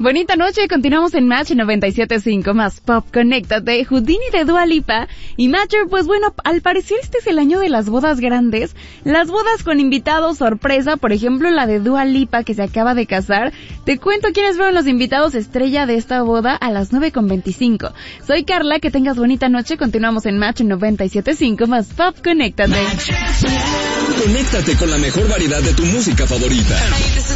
Bonita noche, continuamos en Match 97.5 más Pop. Conéctate, Houdini de Dua Lipa y Matcher. Pues bueno, al parecer este es el año de las bodas grandes, las bodas con invitados sorpresa, por ejemplo la de Dua Lipa que se acaba de casar. Te cuento quiénes fueron los invitados estrella de esta boda a las 9:25. Soy Carla, que tengas bonita noche, continuamos en Match 97.5 más Pop. Conéctate. Conéctate con la mejor variedad de tu música favorita.